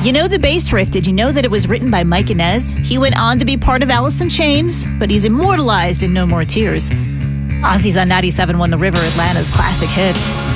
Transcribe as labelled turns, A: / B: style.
A: You know the bass riff? Did you know that it was written by Mike Inez? He went on to be part of Alice in Chains, but he's immortalized in No More Tears. Ozzy's on 97.1 The River, Atlanta's classic hits.